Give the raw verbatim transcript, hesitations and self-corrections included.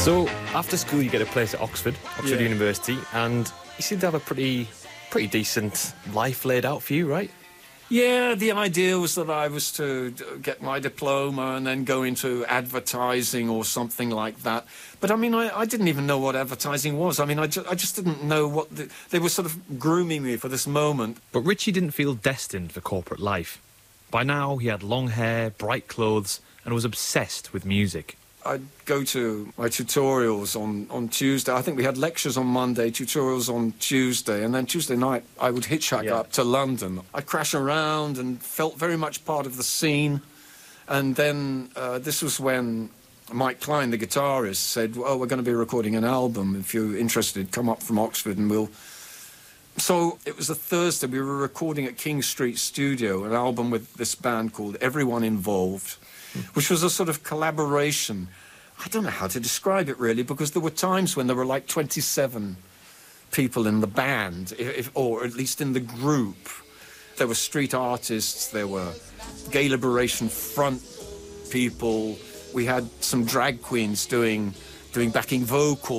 So, after school you get a place at Oxford, Oxford Yeah. University, and you seem to have a pretty, pretty decent life laid out for you, right? Yeah, the idea was that I was to d- get my diploma and then go into advertising or something like that. But I mean, I, I didn't even know what advertising was. I mean, I, ju- I just didn't know what... The, they were sort of grooming me for this moment. But Richie didn't feel destined for corporate life. By now, he had long hair, bright clothes, and was obsessed with music. I'd go to my tutorials on, on Tuesday. I think we had lectures on Monday, tutorials on Tuesday, and then Tuesday night I would hitchhike Yeah. up to London. I'd crash around and felt very much part of the scene. And then uh, this was when Mike Klein, the guitarist, said, well, we're going to be recording an album. If you're interested, come up from Oxford and we'll... So it was a Thursday. We were recording at King Street Studio, an album with this band called Everyone Involved, which was a sort of collaboration. I don't know how to describe it, really, because there were times when there were like twenty-seven people in the band, if, or at least in the group. There were street artists, there were Gay Liberation Front people. We had some drag queens doing, doing backing vocals.